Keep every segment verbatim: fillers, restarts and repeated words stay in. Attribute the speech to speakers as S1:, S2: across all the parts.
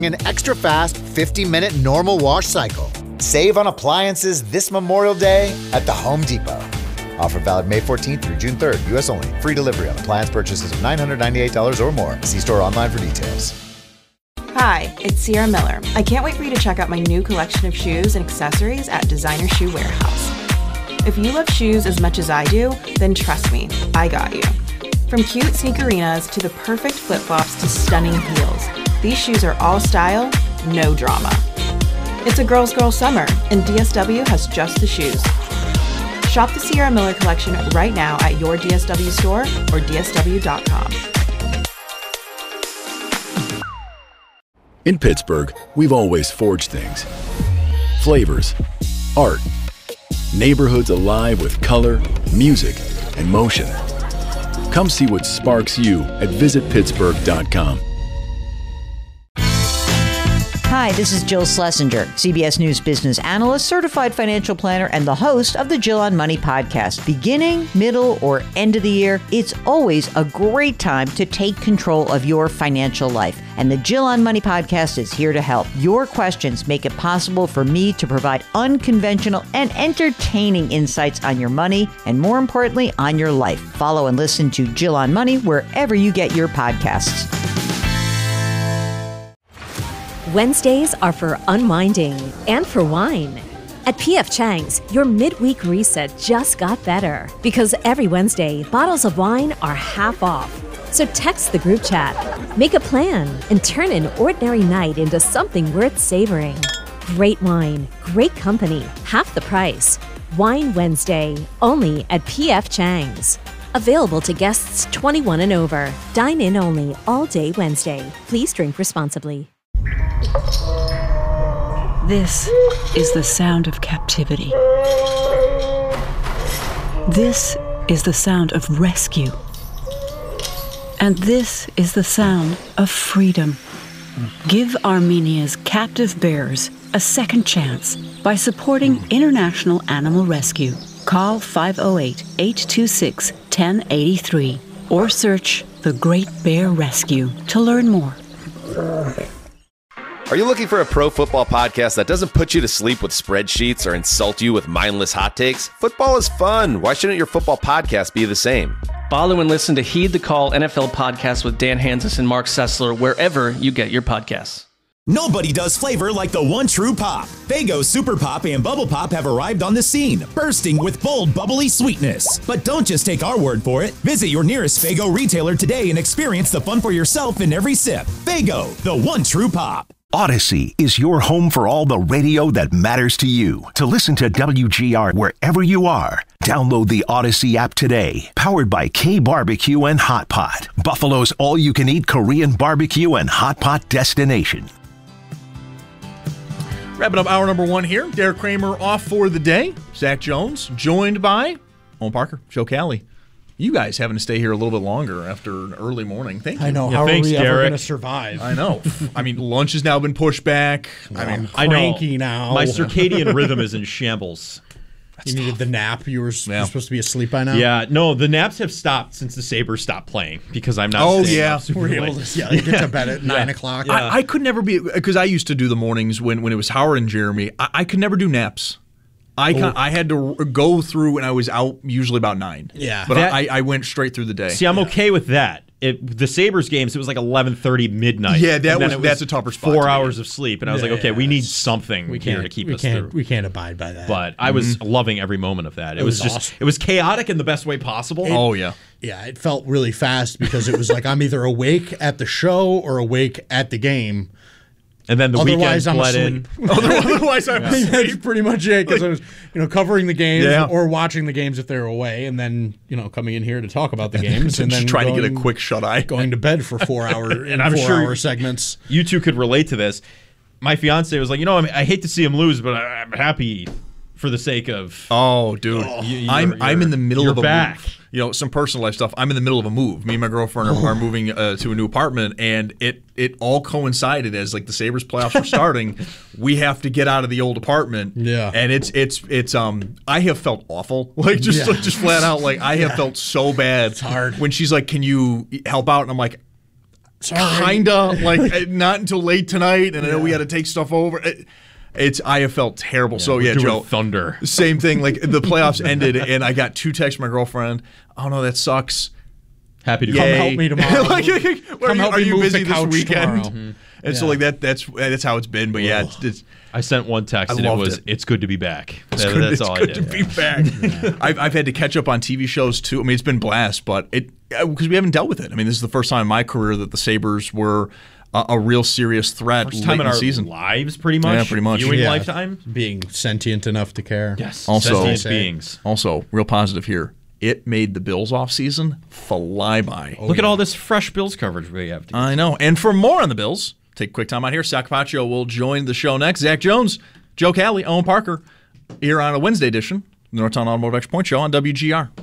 S1: An extra fast fifty minute normal wash cycle. Save on appliances this Memorial Day at the Home Depot. Offer valid May fourteenth through June third, U S only. Free delivery on appliance purchases of nine hundred ninety-eight dollars or more. See store online for details.
S2: Hi, it's Sierra Miller. I can't wait for you to check out my new collection of shoes and accessories at Designer Shoe Warehouse. If you love shoes as much as I do, then trust me, I got you. From cute sneakerinas to the perfect flip-flops to stunning heels, these shoes are all style, no drama. It's a girl's girl summer, and D S W has just the shoes. Shop the Sierra Miller collection right now at your D S W store or D S W dot com.
S3: In Pittsburgh, we've always forged things. Flavors, art, neighborhoods alive with color, music, and motion. Come see what sparks you at visit pittsburgh dot com.
S4: Hi, this is Jill Schlesinger, C B S News business analyst, certified financial planner, and the host of the Jill on Money podcast. Beginning, middle, or end of the year, it's always a great time to take control of your financial life. And the Jill on Money podcast is here to help. Your questions make it possible for me to provide unconventional and entertaining insights on your money and, more importantly, on your life. Follow and listen to Jill on Money wherever you get your podcasts.
S5: Wednesdays are for unwinding and for wine. At P F Chang's, your midweek reset just got better because every Wednesday, bottles of wine are half off. So text the group chat, make a plan, and turn an ordinary night into something worth savoring. Great wine, great company, half the price. Wine Wednesday, only at P F Chang's. Available to guests twenty-one and over. Dine in only all day Wednesday. Please drink responsibly.
S6: This is the sound of captivity. This is the sound of rescue. And this is the sound of freedom. Give Armenia's captive bears a second chance by supporting International Animal Rescue. Call five oh eight, eight two six, one oh eight three or search The Great Bear Rescue to learn more.
S7: Are you looking for a pro football podcast that doesn't put you to sleep with spreadsheets or insult you with mindless hot takes? Football is fun. Why shouldn't your football podcast be the same?
S8: Follow and listen to Heed the Call N F L podcast with Dan Hanzus and Mark Sessler wherever you get your podcasts.
S9: Nobody does flavor like the one true pop. Faygo Super Pop and Bubble Pop have arrived on the scene, bursting with bold, bubbly sweetness. But don't just take our word for it. Visit your nearest Faygo retailer today and experience the fun for yourself in every sip. Faygo, the one true pop.
S10: Odyssey is your home for all the radio that matters to you. To listen to W G R wherever you are, download the Odyssey app today. Powered by K Barbecue and Hot Pot, Buffalo's all-you-can-eat Korean barbecue and hot pot destination.
S11: Wrapping up hour number one here. Derek Kramer off for the day. Zach Jones joined by Owen Parker, Joe Cali. You guys having to stay here a little bit longer after an early morning. Thank you.
S12: I know.
S11: Yeah,
S12: How
S11: thanks,
S12: are we
S11: Derek.
S12: ever going to survive?
S11: I know. I mean, lunch has now been pushed back.
S12: No,
S11: I mean,
S12: I'm cranky now.
S13: My circadian rhythm is in shambles.
S12: That's you needed tough. The nap. You were, yeah. you were supposed to be asleep by now?
S13: Yeah. No, the naps have stopped since the Sabres stopped playing because I'm not
S11: Oh,
S13: staying
S11: yeah.
S13: up super
S12: We're
S13: late.
S12: able to yeah, you get to bed at nine o'clock.
S11: Yeah. I, I could never be, because I used to do the mornings when, when it was Howard and Jeremy. I, I could never do naps. I can, I had to go through and I was out usually about nine.
S12: Yeah.
S11: But
S13: That,
S11: I, I went straight through the day.
S13: See, I'm
S11: yeah.
S13: okay with that. It, the Sabres games, it was like eleven thirty midnight.
S11: Yeah, that was,
S13: it was
S11: that's a tougher spot.
S13: Four hours of sleep. And I was
S12: yeah,
S13: like, okay,
S12: yeah,
S13: we need something
S12: we
S13: here
S12: can't,
S13: to keep
S12: we
S13: us
S12: can't,
S13: through.
S12: We can't abide by that.
S13: But I was mm-hmm. loving every moment of that. It,
S12: it
S13: was,
S12: was
S13: just,
S12: awesome.
S13: It was chaotic in the best way possible.
S11: It, oh, yeah.
S12: Yeah, it felt really fast because it was like I'm either awake at the show or awake at the game.
S13: And then the
S12: Otherwise,
S13: weekend
S12: I'm
S13: bled in.
S11: Otherwise, I'm
S12: yeah.
S11: asleep.
S12: That's pretty much it because I was, you know, covering the games
S11: yeah.
S12: or watching the games if they're away, and then you know coming in here to talk about the games, and then
S11: trying
S12: going,
S11: to get a quick shut eye,
S12: going to bed for four hour
S13: and I'm
S12: four
S13: sure
S12: hour segments.
S13: You two could relate to this. My fiance was like, you know, I, mean, I hate to see him lose, but I, I'm happy for the sake of.
S11: Oh, dude,
S13: oh, you,
S11: I'm
S13: you're,
S11: I'm in the middle
S13: you're
S11: of a
S13: back.
S11: move. You know, some personal life stuff. I'm in the middle of a move. Me and my girlfriend are, are moving uh, to a new apartment, and it it all coincided as like the Sabres playoffs were starting. We have to get out of the old apartment.
S12: Yeah,
S11: and it's it's it's um. I have felt awful, like just
S12: yeah.
S11: like, just flat out. Like I have yeah. felt so bad.
S12: It's hard
S11: when she's like, "Can you help out?" And I'm like, kinda like not until late tonight, and yeah. I know we had to take stuff over. It, It's I have felt terrible. Yeah, so yeah, Joe,
S13: thunder.
S11: Same thing. Like the playoffs ended, and I got two texts from my girlfriend. Oh no, that sucks.
S13: Happy to
S12: come help me tomorrow.
S11: like,
S12: come
S11: are you,
S12: help
S11: are
S12: me
S11: you
S12: move
S11: busy
S12: the couch
S11: this weekend?
S12: Mm-hmm.
S11: And
S12: yeah.
S11: so like that that's that's how it's been. But yeah, it's, it's,
S13: I sent one text
S11: I
S13: and it was
S11: it.
S13: it's good to be back.
S11: It's
S13: that,
S11: good,
S13: that's
S11: it's
S13: all
S11: good
S13: I did.
S11: to be back. yeah. I've I've had to catch up on T V shows too. I mean, it's been blast, but it because we haven't dealt with it. I mean, this is the first time in my career that the Sabres were a, a real serious threat.
S13: First time
S11: late
S13: in
S11: the
S13: our
S11: season.
S13: lives, pretty much.
S11: Yeah, pretty much.
S13: Viewing
S12: yeah.
S13: lifetime,
S12: being sentient enough to care.
S13: Yes.
S11: Also,
S13: sentient beings.
S11: Also, real positive here. It made the Bills offseason fly by.
S13: Oh, Look yeah. at all this fresh Bills coverage we have. To
S11: I know. And for more on the Bills, take a quick time out here. Zach Capaccio will join the show next. Zach Jones, Joe Cali, Owen Parker, here on a Wednesday edition, the Northtown Automotive Extra Point Show on W G R.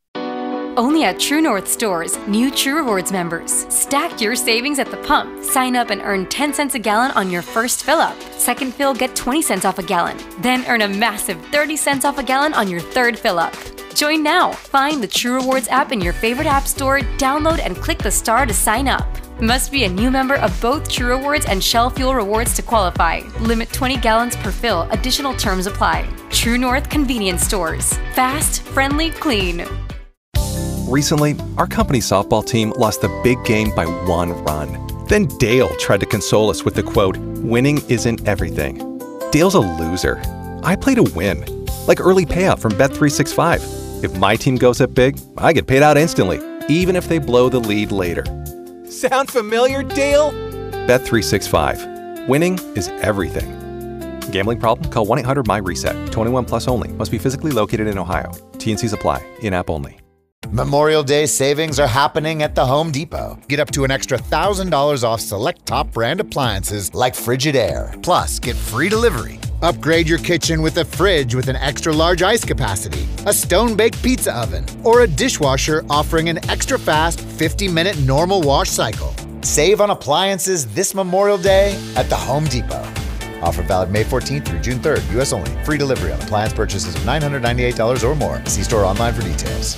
S14: Only at True North stores, new True Rewards members. Stack your savings at the pump. Sign up and earn ten cents a gallon on your first fill up. Second fill, get twenty cents off a gallon. Then earn a massive thirty cents off a gallon on your third fill up. Join now. Find the True Rewards app in your favorite app store, download and click the star to sign up. Must be a new member of both True Rewards and Shell Fuel Rewards to qualify. Limit twenty gallons per fill. Additional terms apply. True North Convenience Stores. Fast, friendly, clean.
S15: Recently, our company's softball team lost the big game by one run. Then Dale tried to console us with the quote, "Winning isn't everything." Dale's a loser. I play to win. Like early payout from Bet three sixty-five. If my team goes up big, I get paid out instantly, even if they blow the lead later. Sound familiar, Dale? Bet three sixty-five. Winning is everything. Gambling problem? Call one eight hundred M Y reset. twenty-one plus only. Must be physically located in Ohio. T N Cs apply. In-app only.
S1: Memorial Day savings are happening at the Home Depot. Get up to an extra one thousand dollars off select top brand appliances like Frigidaire. Plus, get free delivery. Upgrade your kitchen with a fridge with an extra large ice capacity, a stone-baked pizza oven, or a dishwasher offering an extra fast fifty minute normal wash cycle. Save on appliances this Memorial Day at the Home Depot. Offer valid May fourteenth through June third, U S only. Free delivery on appliance purchases of nine hundred ninety-eight dollars or more. See store online for details.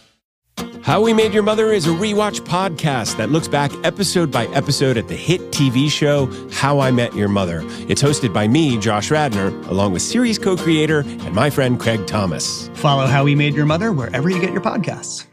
S16: How We Made Your Mother is a rewatch podcast that looks back episode by episode at the hit T V show How I Met Your Mother. It's hosted by me, Josh Radnor, along with series co-creator and my friend Craig Thomas.
S17: Follow How We Made Your Mother wherever you get your podcasts.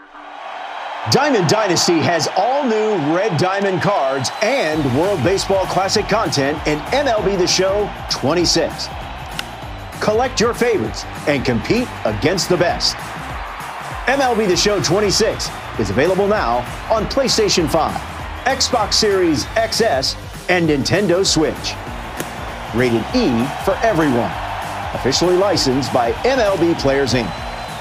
S18: Diamond Dynasty has all new Red Diamond cards and World Baseball Classic content in M L B The Show twenty-six. Collect your favorites and compete against the best. M L B The Show twenty-six is available now on PlayStation five, Xbox Series X S, and Nintendo Switch. Rated E for everyone. Officially licensed by M L B Players Incorporated.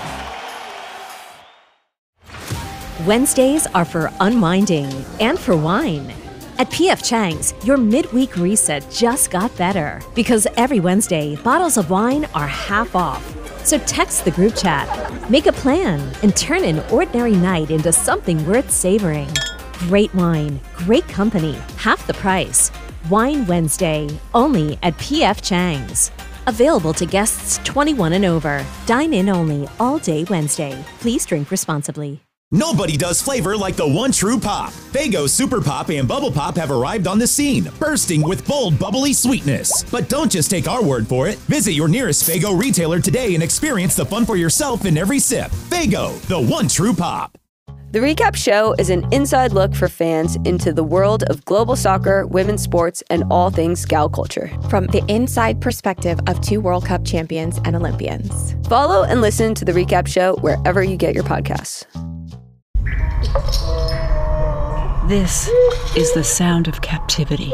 S5: Wednesdays are for unwinding and for wine. At P F Chang's, your midweek reset just got better because every Wednesday, bottles of wine are half off. So text the group chat, make a plan, and turn an ordinary night into something worth savoring. Great wine, great company, half the price. Wine Wednesday, only at P F Chang's. Available to guests twenty-one and over. Dine in only all day Wednesday. Please drink responsibly.
S9: Nobody does flavor like the one true pop. Faygo Super Pop and Bubble Pop have arrived on the scene, bursting with bold, bubbly sweetness. But don't just take our word for it. Visit your nearest Faygo retailer today and experience the fun for yourself in every sip. Faygo, the one true pop.
S19: The Recap Show is an inside look for fans into the world of global soccer, women's sports, and all things gal culture.
S20: From the inside perspective of two World Cup champions and Olympians.
S19: Follow and listen to The Recap Show wherever you get your podcasts.
S6: This is the sound of captivity.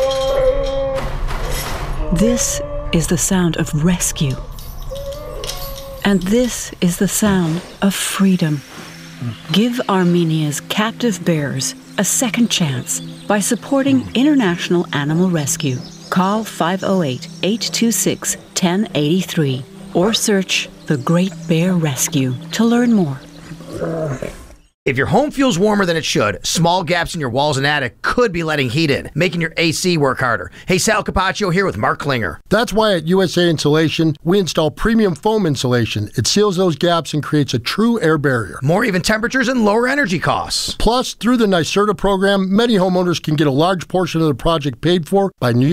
S6: This is the sound of rescue. And this is the sound of freedom. Give Armenia's captive bears a second chance by supporting International Animal Rescue. Call five oh eight, eight two six, one oh eight three or search The Great Bear Rescue to learn more.
S21: If your home feels warmer than it should, small gaps in your walls and attic could be letting heat in, making your A C work harder. Hey, Sal Capaccio here with Mark Klinger.
S22: That's why at U S A Insulation, we install premium foam insulation. It seals those gaps and creates a true air barrier.
S21: More even temperatures and lower energy costs.
S22: Plus, through the NYSERDA program, many homeowners can get a large portion of the project paid for by New